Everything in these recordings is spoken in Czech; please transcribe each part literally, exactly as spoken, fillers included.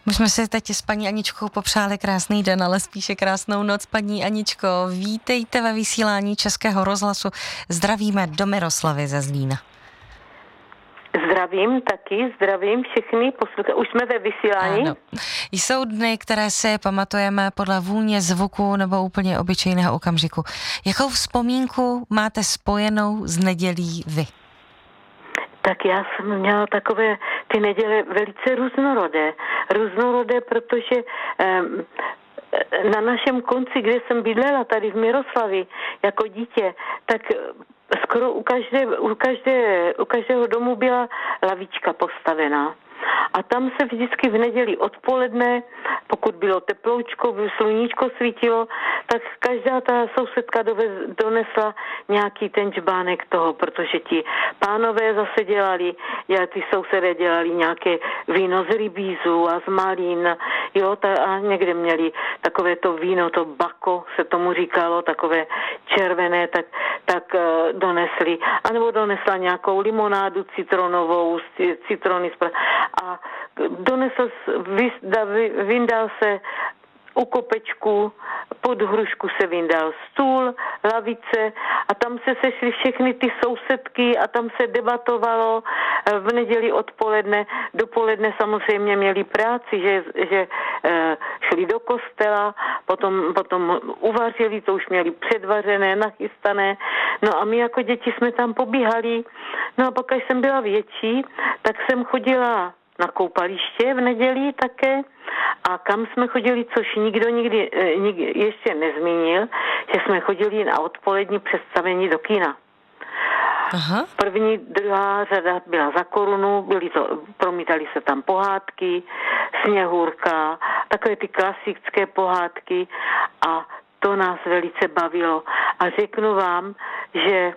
My jsme si teď s paní Aničkou popřáli krásný den, ale spíše krásnou noc. Paní Aničko, vítejte ve vysílání Českého rozhlasu. Zdravíme do Miroslavy ze Zlína. Zdravím taky, zdravím všechny posluchače. Už jsme ve vysílání? Ano. Jsou dny, které si pamatujeme podle vůně, zvuku nebo úplně obyčejného okamžiku. Jakou vzpomínku máte spojenou s nedělí vy? Tak já jsem měla takové ty neděle velice různorodé. Různorodé, protože um, na našem konci, kde jsem bydlela, tady v Miroslavi, jako dítě, tak skoro u, každé, u, každé, u každého domu byla lavička postavená. A tam se vždycky v neděli odpoledne, pokud bylo teploučko, sluníčko svítilo, tak každá ta sousedka dovez, donesla nějaký ten džbánek toho, protože ti pánové zase dělali, já, ty sousedé dělali nějaké víno z rybízu a z malín, jo, ta, a někde měli takové to víno, to bako se tomu říkalo, takové červené, tak, tak uh, donesli, anebo donesla nějakou limonádu citronovou, citrony a donesl, vyndal se u kopečku, pod hrušku se vyndal stůl, lavice a tam se sešly všechny ty sousedky a tam se debatovalo v neděli odpoledne. Dopoledne samozřejmě měli práci, že, že šli do kostela, potom, potom uvařili, to už měli předvařené, nachystané. No a my jako děti jsme tam pobíhali. No a pak, až jsem byla větší, tak jsem chodila na koupaliště v neděli také a kam jsme chodili, což nikdo nikdy, nikdy ještě nezmínil, že jsme chodili na odpolední představení do kina. Aha. První, druhá řada byla za korunu, byly to, promítali se tam pohádky, Sněhurka, takové ty klasické pohádky a to nás velice bavilo. A řeknu vám, že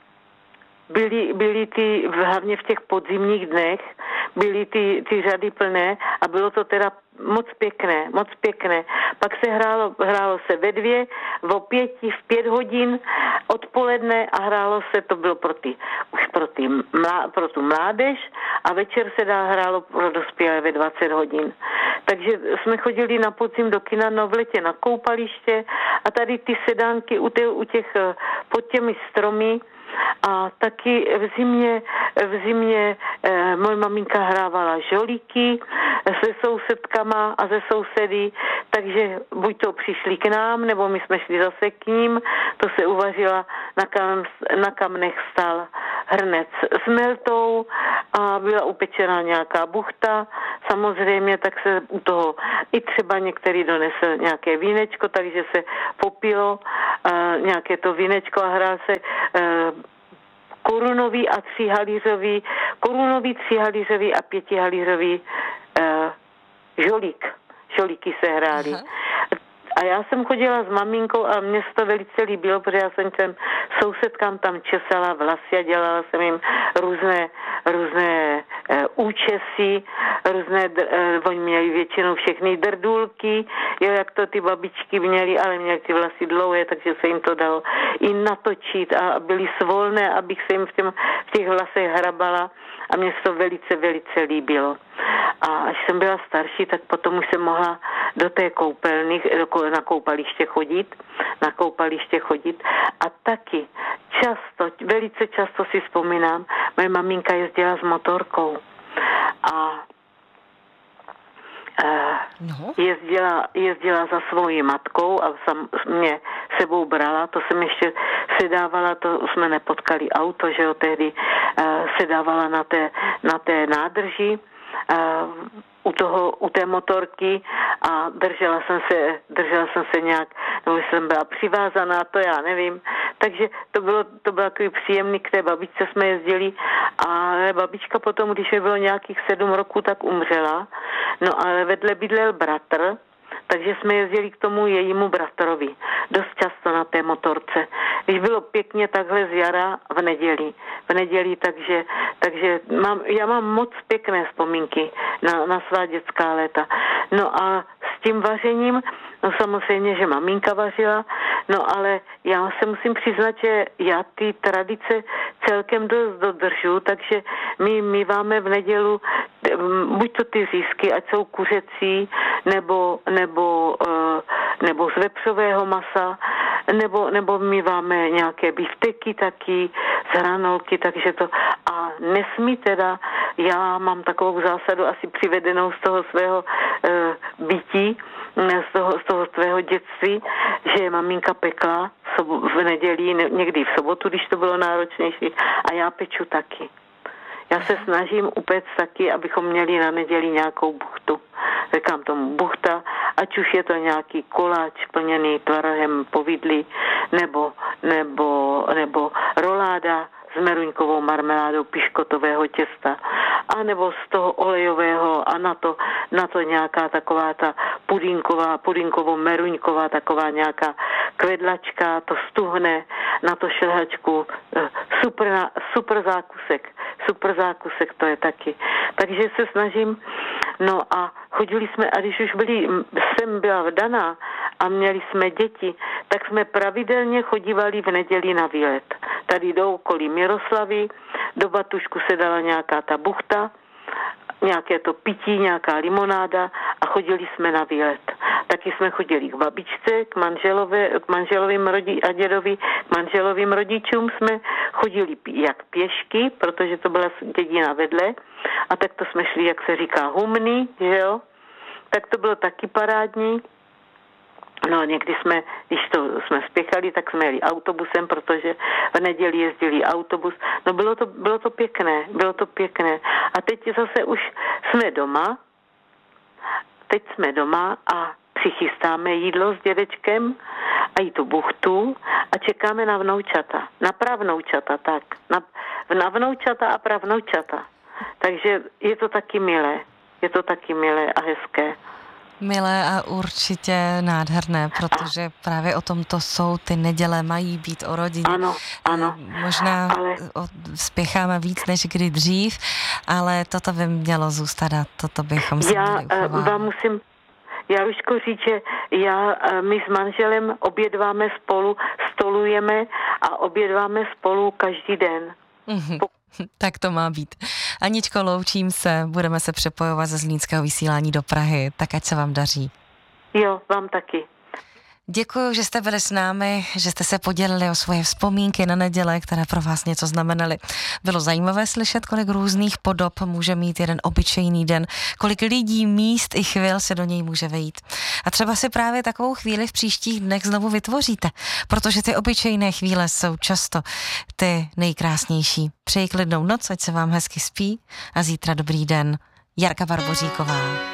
byly, byly ty, hlavně v těch podzimních dnech, byly ty, ty řady plné a bylo to teda moc pěkné, moc pěkné. Pak se hrálo, hrálo se ve dvě, v pěti, v pět hodin odpoledne a hrálo se, to bylo pro ty, už pro, ty, mlá, pro tu mládež a večer se dá hrálo pro dospělé ve dvacet hodin. Takže jsme chodili na podzim do kina, no v letě na koupaliště a tady ty sedánky u, tě, u těch, pod těmi stromy. A taky v zimě, v zimě eh, moje maminka hrávala žolíky se sousedkama a ze sousedy, takže buď to přišli k nám, nebo my jsme šli zase k ním, to se uvařila, na, kam, na kamnech stál hrnec s meltou a byla upečená nějaká buchta, samozřejmě, tak se u toho i třeba některý donesl nějaké vínečko, takže se popilo eh, nějaké to vínečko a hrál se eh, korunový a tříhalířový, korunový, tříhalířový a pětihalířový uh, žolík. Žolíky se hrály. Aha. A já jsem chodila s maminkou a mě se to velice líbilo, protože já jsem těm sousedkám tam česala vlasy a dělala jsem jim různé, různé e, účesy, různé, e, oni měli většinou všechny drdůlky, jo, jak to ty babičky měly, ale měly ty vlasy dlouhé, takže se jim to dalo i natočit a byly svolné, abych se jim v, těm, v těch vlasech hrabala a mně se to velice, velice líbilo. A až jsem byla starší, tak potom už jsem mohla do té koupelny, na koupaliště chodit, na koupaliště chodit a taky často, velice často si vzpomínám, moje maminka jezdila s motorkou a no. jezdila, jezdila za svojí matkou a sam, mě sebou brala, to jsem ještě sedávala, to jsme nepotkali auto, že jo, tehdy sedávala na té, na té nádrži, Uh, u toho, u té motorky a držela jsem se, držela jsem se nějak, nebo jsem byla přivázaná, to já nevím. Takže to bylo, to bylo takový příjemný, k té babičce jsme jezdili a babička potom, když mi bylo nějakých sedm roků, tak umřela. No ale vedle bydlel bratr, takže jsme jezdili k tomu jejímu bratrovi. Dost často na té motorce. Když bylo pěkně takhle z jara v neděli. V neděli, takže, takže mám, já mám moc pěkné vzpomínky na, na svá dětská léta. No a s tím vařením, no samozřejmě, že maminka vařila, no ale já se musím přiznat, že já ty tradice celkem dost dodržu, takže my míváme v nedělu buď to ty zisky, ať jsou kuřecí, nebo, nebo, nebo z vepřového masa, nebo, nebo míváme nějaké bifteky taky, z hranolky, takže to. A nesmí teda, já mám takovou zásadu asi přivedenou z toho svého e, bytí, z toho, z toho svého dětství, že maminka pekla v neděli, někdy v sobotu, když to bylo náročnější, a já peču taky. Já se snažím upéct taky, abychom měli na neděli nějakou buchtu. Říkám tomu buchta, ať už je to nějaký koláč plněný tvarohem povidlí, nebo, nebo, nebo roláda s meruňkovou marmeládou piškotového těsta, a nebo z toho olejového a na to, na to nějaká taková ta pudinková, pudinkovo-meruňková taková nějaká kvedlačka, to stuhne, na to šlehačku, super, super zákusek, super zákusek to je taky. Takže se snažím, no a chodili jsme, a když už byli, jsem byla vdaná a měli jsme děti, tak jsme pravidelně chodívali v neděli na výlet. Tady do okolí Miroslavy, do batušku se dala nějaká ta buchta, nějaké to pití, nějaká limonáda a chodili jsme na výlet. Taky jsme chodili k babičce, k, manželové, k manželovým rodi, a dědovi, k manželovým rodičům jsme chodili jak pěšky, protože to byla dědina vedle, a tak to jsme šli, jak se říká, humny, že jo? Tak to bylo taky parádní. No a někdy jsme, když to jsme spěchali, tak jsme jeli autobusem, protože v neděli jezdili autobus. No bylo to, bylo to pěkné, bylo to pěkné. A teď zase už jsme doma, teď jsme doma a přichystáme jídlo s dědečkem a i tu buchtu a čekáme na vnoučata, na pravnoučata, tak, na, na vnoučata a pravnoučata. Takže je to taky milé, je to taky milé a hezké. Milé a určitě nádherné, protože právě o tom to jsou, ty neděle mají být o rodině. Ano, ano. Možná ale... spěcháme víc než kdy dřív, ale toto by mělo zůstat a toto bychom si já, měli uchovávat. Já musím, já Ruško říct, že já, my s manželem obědváme spolu, stolujeme a obědváme spolu každý den. Mm-hmm. Tak to má být. Aničko, loučím se, budeme se přepojovat ze Zlínského vysílání do Prahy, tak ať se vám daří. Jo, vám taky. Děkuji, že jste byli s námi, že jste se podělili o svoje vzpomínky na neděle, které pro vás něco znamenaly. Bylo zajímavé slyšet, kolik různých podob může mít jeden obyčejný den, kolik lidí, míst i chvil se do něj může vejít. A třeba si právě takovou chvíli v příštích dnech znovu vytvoříte, protože ty obyčejné chvíle jsou často ty nejkrásnější. Přeji klidnou noc, ať se vám hezky spí a zítra dobrý den. Jarka Barboříková.